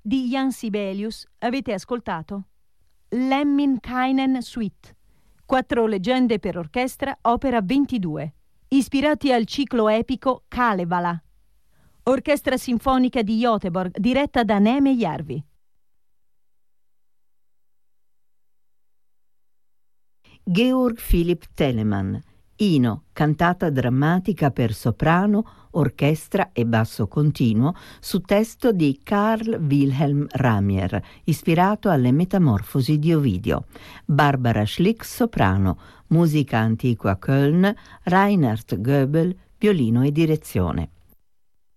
di Jan Sibelius avete ascoltato Lemminkäinen Suite, 4 leggende per orchestra, opera 22, ispirati al ciclo epico Kalevala, orchestra sinfonica di Göteborg, diretta da Neeme Järvi. Georg Philipp Telemann, Ino, cantata drammatica per soprano, orchestra e basso continuo, su testo di Carl Wilhelm Ramier, ispirato alle Metamorfosi di Ovidio. Barbara Schlick, soprano, musica antiqua Köln, Reinhard Goebel, violino e direzione.